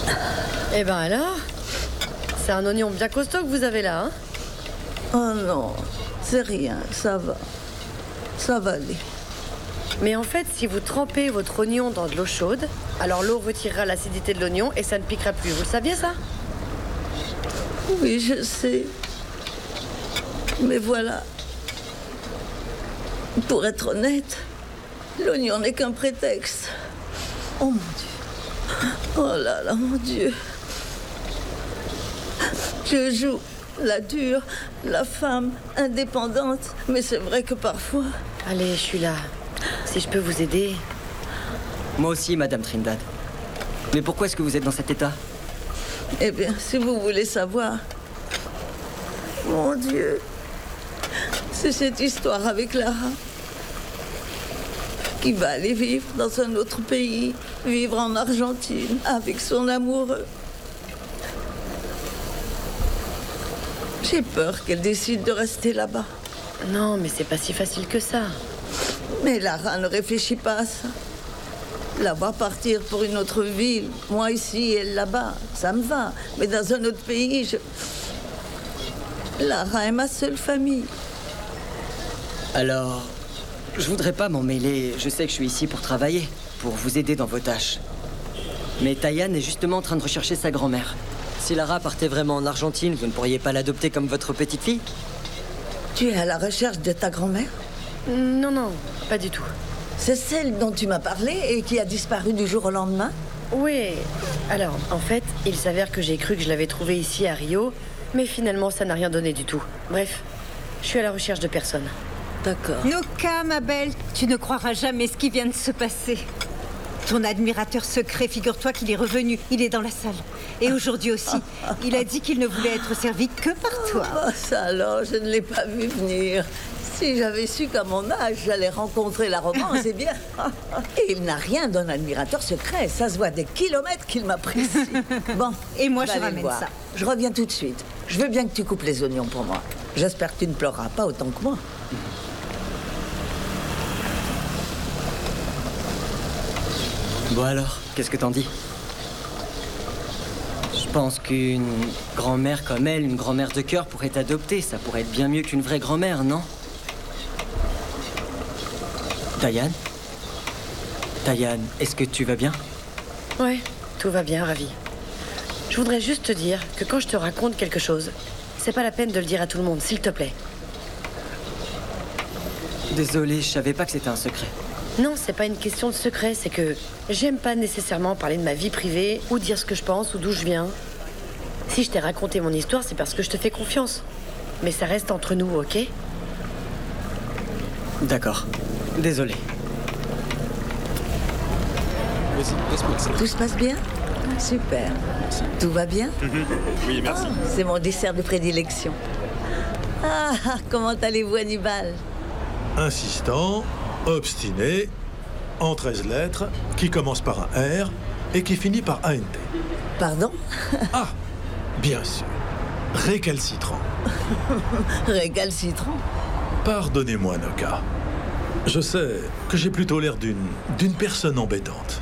Eh ben alors, c'est un oignon bien costaud que vous avez là, hein? Oh non, c'est rien, ça va. Ça va aller. Mais en fait, si vous trempez votre oignon dans de l'eau chaude, alors l'eau retirera l'acidité de l'oignon et ça ne piquera plus. Vous le saviez, ça? Oui, je sais. Mais voilà. Pour être honnête, l'oignon n'est qu'un prétexte. Oh mon Dieu. Oh là là, mon Dieu. Je joue la dure, la femme indépendante. Mais c'est vrai que parfois... Allez, je suis là. Si je peux vous aider... Moi aussi, Madame Trindade. Mais pourquoi est-ce que vous êtes dans cet état? Eh bien, si vous voulez savoir... Mon Dieu. C'est cette histoire avec Lara. Qui va aller vivre dans un autre pays, vivre en Argentine, avec son amoureux. J'ai peur qu'elle décide de rester là-bas. Non, mais c'est pas si facile que ça. Mais Lara ne réfléchit pas à ça. La voir partir pour une autre ville, moi ici, elle là-bas, ça me va. Mais dans un autre pays, Lara est ma seule famille. Alors, je voudrais pas m'en mêler. Je sais que je suis ici pour travailler, pour vous aider dans vos tâches. Mais Taïan est justement en train de rechercher sa grand-mère. Si Lara partait vraiment en Argentine, vous ne pourriez pas l'adopter comme votre petite fille? Tu es à la recherche de ta grand-mère? Non, non, pas du tout. C'est celle dont tu m'as parlé et qui a disparu du jour au lendemain? Oui. Alors, en fait, il s'avère que j'ai cru que je l'avais trouvée ici à Rio, mais finalement, ça n'a rien donné du tout. Bref, je suis à la recherche de personne. D'accord. Noka, ma belle, tu ne croiras jamais ce qui vient de se passer. Ton admirateur secret, figure-toi qu'il est revenu. Il est dans la salle. Et aujourd'hui aussi, il a dit qu'il ne voulait être servi que par toi. Oh, ça alors, je ne l'ai pas vu venir. Si j'avais su qu'à mon âge, j'allais rencontrer la romance, c'est bien. Et il n'a rien d'un admirateur secret. Ça se voit des kilomètres qu'il m'apprécie. Bon, Et moi, on va je aller ramène voir. ça. Je reviens tout de suite. Je veux bien que tu coupes les oignons pour moi. J'espère que tu ne pleureras pas autant que moi. Bon alors, qu'est-ce que t'en dis? Je pense qu'une grand-mère comme elle, une grand-mère de cœur, pourrait t'adopter. Ça pourrait être bien mieux qu'une vraie grand-mère, non? Taïan? Taïan, est-ce que tu vas bien? Ouais, tout va bien, ravi. Je voudrais juste te dire que quand je te raconte quelque chose, c'est pas la peine de le dire à tout le monde, s'il te plaît. Désolé, je savais pas que c'était un secret. Non, c'est pas une question de secret, c'est que j'aime pas nécessairement parler de ma vie privée, ou dire ce que je pense, ou d'où je viens. Si je t'ai raconté mon histoire, c'est parce que je te fais confiance. Mais ça reste entre nous, ok? D'accord. Désolé. Vas-y, laisse-moi ça. Tout se passe bien? Super. Tout va bien? Oui, merci. Ah, c'est mon dessert de prédilection. Ah, comment allez-vous, Hannibal? Insistant, obstiné, en 13 lettres, qui commence par un R et qui finit par ANT. Pardon? Ah, bien sûr. Récalcitrant. Récalcitrant. Pardonnez-moi, Noka. Je sais que j'ai plutôt l'air d'une personne embêtante.